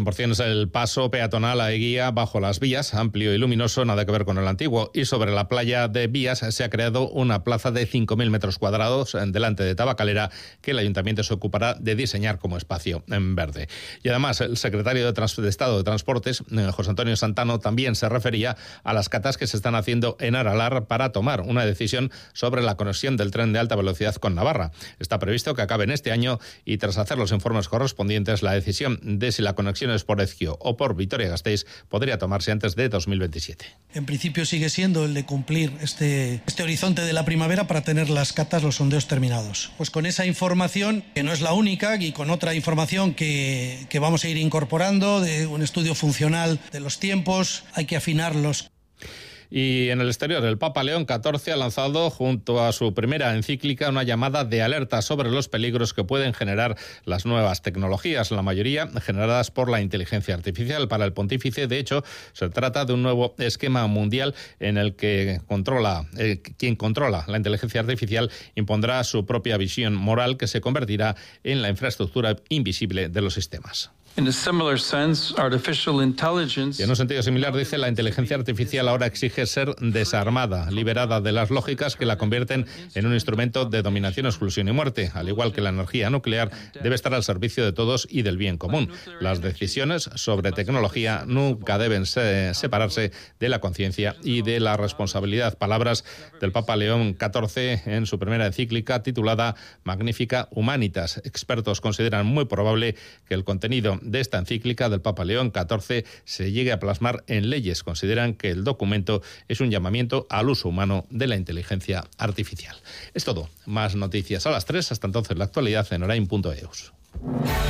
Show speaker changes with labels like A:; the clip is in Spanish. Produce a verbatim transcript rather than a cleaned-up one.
A: cien por ciento es el paso peatonal a Eguía bajo las vías, amplio y luminoso, nada que ver con el antiguo. Y sobre la playa de Vías se ha creado una plaza de cinco mil metros cuadrados delante de Tabacalera que el Ayuntamiento se ocupará de diseñar como espacio en verde. Y además el secretario de, Trans- de Estado de Transportes, José Antonio Santano, también se refería a las catas que se están haciendo en Aralar para tomar una decisión sobre la conexión del tren de alta velocidad con Navarra. Está previsto que acabe en este año y tras hacer los informes correspondientes, la decisión de si la conexión es por Ezquio o por Vitoria-Gasteiz podría tomarse antes de dos mil veintisiete.
B: En principio sigue siendo el de cumplir este, este horizonte de la primavera para tener las catas, los sondeos terminados. Pues con esa información, que no es la única, y con otra información que, que vamos a ir incorporando, de un estudio funcional de los tiempos, hay que afinarlos.
A: Y en el exterior, el Papa León catorce ha lanzado, junto a su primera encíclica, una llamada de alerta sobre los peligros que pueden generar las nuevas tecnologías, la mayoría generadas por la inteligencia artificial. Para el pontífice, de hecho, se trata de un nuevo esquema mundial en el que controla, eh, quien controla la inteligencia artificial impondrá su propia visión moral que se convertirá en la infraestructura invisible de los sistemas.
C: In a similar sense, artificial intelligence...
A: Y en un sentido similar, dice, la inteligencia artificial ahora exige ser desarmada, liberada de las lógicas que la convierten en un instrumento de dominación, exclusión y muerte. Al igual que la energía nuclear, debe estar al servicio de todos y del bien común. Las decisiones sobre tecnología nunca deben se- separarse de la conciencia y de la responsabilidad. Palabras del Papa León catorce en su primera encíclica titulada Magnifica Humanitas. Expertos consideran muy probable que el contenido de esta encíclica del Papa León catorce se llegue a plasmar en leyes. Consideran que el documento es un llamamiento al uso humano de la inteligencia artificial. Es todo. Más noticias a las tres. Hasta entonces, la actualidad en orain punto eus.